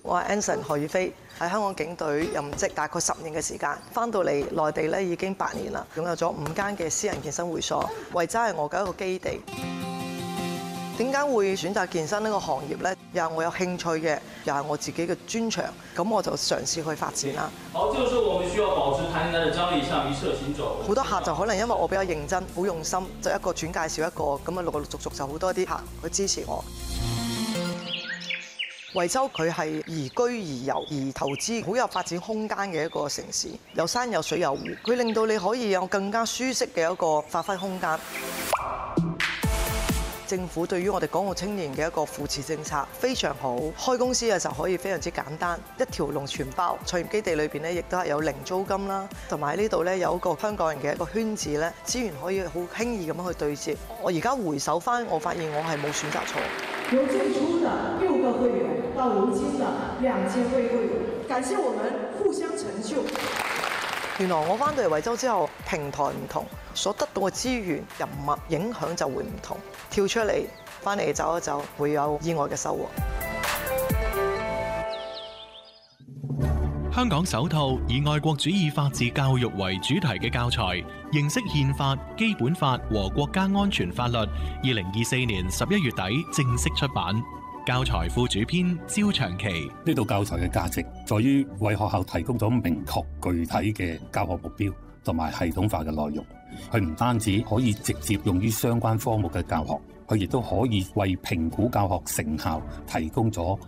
我係 Anson 何宇飛，喺香港警隊任職大概10年嘅時間，翻到嚟內地咧已經8年啦，擁有咗5間嘅私人健身會所，維州係我嘅一個基地。點解會選擇健身呢個行業呢？又係我有興趣嘅，又係我自己嘅專長，咁我就嘗試去發展啦。 好，這個時候我們需要保持彈性帶的張力，向一側行走。 好多客就可能因為我比較認真、好用心，就一個轉介紹一個，咁啊陸陸續續就好多啲客去支持我。惠州佢係宜居宜遊宜投資，好有發展空間嘅一個城市，有山有水有湖，佢令到你可以有更加舒適嘅一個發揮空間。政府對於我哋港澳青年嘅一個扶持政策非常好，開公司嘅時候可以非常之簡單，一條龍全包。創業基地裏邊咧，亦都係有零租金啦，同埋喺呢度咧有一個香港人嘅一個圈子咧，資源可以好輕易咁樣去對接。我而家回首翻，我發現我係冇選擇錯。 由最初的6個會員到如今的2000位會員，感謝我們互相成就。 原來我翻到嚟惠州之後，平台唔同，所得到嘅資源、人脈影響就會唔同。跳出嚟，翻嚟走一走，會有意外嘅收穫。 香港首套以愛國主義法治教育為主題嘅教材《認識憲法、基本法和國家安全法律》，2024年11月底正式出版。教材副主編焦長期， 呢套教材嘅價值在於為學校提供咗明確具體嘅教學目標同埋系統化嘅內容。佢唔單止可以直接用於相關科目嘅教學，佢亦都可以為評估教學成效提供咗